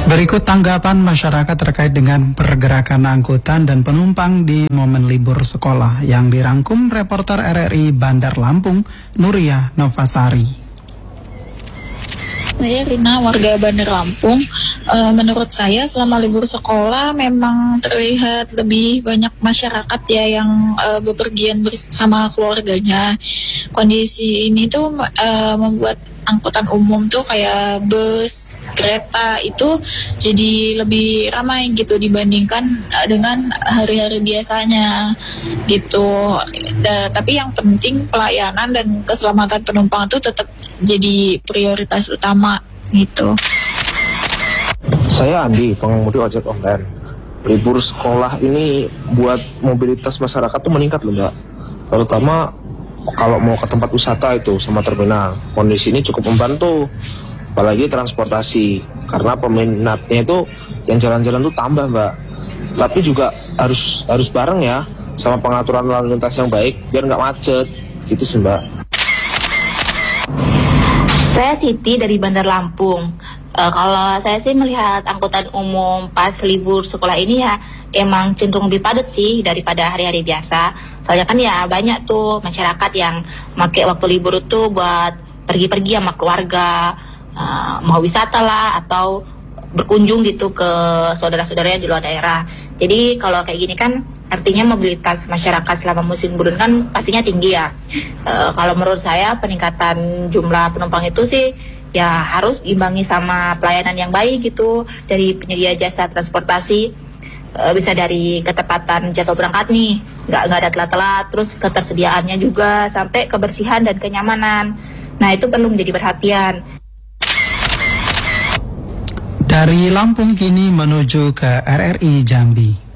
Berikut tanggapan masyarakat terkait dengan pergerakan angkutan dan penumpang di momen libur sekolah yang dirangkum reporter RRI Bandar Lampung, Nuria Novasari. Saya Rina, warga Bandar Lampung. Menurut saya selama libur sekolah memang terlihat lebih banyak masyarakat ya yang bepergian bersama keluarganya. Kondisi ini tuh membuat angkutan umum tuh kayak bus, kereta itu jadi lebih ramai gitu dibandingkan dengan hari-hari biasanya gitu. Tapi yang penting pelayanan dan keselamatan penumpang itu tetap jadi prioritas utama gitu. Saya Andi, pengemudi ojek online. Libur sekolah ini buat mobilitas masyarakat tuh meningkat loh Mbak. Terutama kalau mau ke tempat wisata itu sama terminal. Kondisi ini cukup membantu, apalagi transportasi. Karena peminatnya itu yang jalan-jalan tuh tambah Mbak. Tapi juga harus bareng ya, sama pengaturan lalu lintas yang baik biar nggak macet. Gitu sih Mbak. Saya Siti dari Bandar Lampung. Kalau saya sih melihat angkutan umum pas libur sekolah ini ya emang cenderung lebih padat sih daripada hari-hari biasa. Soalnya kan ya banyak tuh masyarakat yang pakai waktu libur itu buat pergi-pergi sama keluarga, mau wisata lah atau berkunjung gitu ke saudara-saudaranya di luar daerah. Jadi kalau kayak gini kan artinya mobilitas masyarakat selama musim liburan kan pastinya tinggi ya. Kalau menurut saya peningkatan jumlah penumpang itu sih ya harus diimbangi sama pelayanan yang baik gitu dari penyedia jasa transportasi, bisa dari ketepatan jadwal berangkat nih, nggak ada telat-telat, terus ketersediaannya juga sampai kebersihan dan kenyamanan. Nah itu perlu menjadi perhatian. Dari Lampung kini menuju ke RRI Jambi.